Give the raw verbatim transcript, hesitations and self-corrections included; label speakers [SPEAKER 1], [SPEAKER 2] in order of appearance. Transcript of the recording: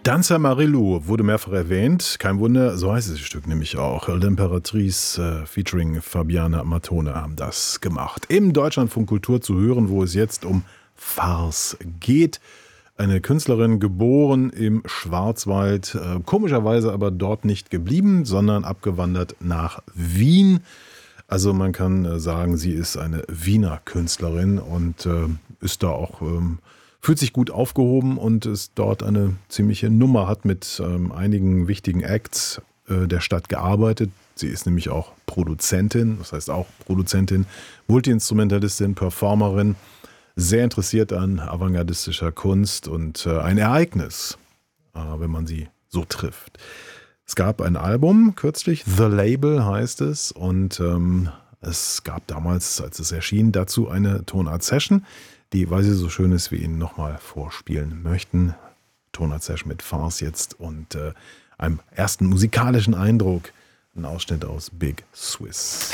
[SPEAKER 1] Danza Amarillo wurde mehrfach erwähnt. Kein Wunder, so heißt das Stück nämlich auch. L'Impératrice äh, featuring Fabiana Mattone haben das gemacht. Im Deutschlandfunk Kultur zu hören, wo es jetzt um Farce geht. Eine Künstlerin, geboren im Schwarzwald, äh, komischerweise aber dort nicht geblieben, sondern abgewandert nach Wien. Also man kann äh, sagen, sie ist eine Wiener Künstlerin und äh, ist da auch... Ähm, fühlt sich gut aufgehoben und ist dort eine ziemliche Nummer, hat mit ähm, einigen wichtigen Acts äh, der Stadt gearbeitet. Sie ist nämlich auch Produzentin, das heißt auch Produzentin, Multiinstrumentalistin, Performerin, sehr interessiert an avantgardistischer Kunst und äh, ein Ereignis, äh, wenn man sie so trifft. Es gab ein Album kürzlich, The Label heißt es, und ähm, es gab damals, als es erschien, dazu eine Tonart-Session, die, weil sie so schön ist, wir Ihnen nochmal vorspielen möchten. Tonart-Session mit Farce jetzt und äh, einem ersten musikalischen Eindruck, ein Ausschnitt aus Big Swiss.